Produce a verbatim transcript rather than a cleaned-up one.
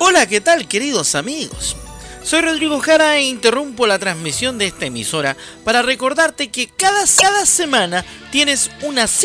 Hola, ¿qué tal, queridos amigos? Soy Rodrigo Jara e interrumpo la transmisión de esta emisora para recordarte que cada, cada semana tienes una cita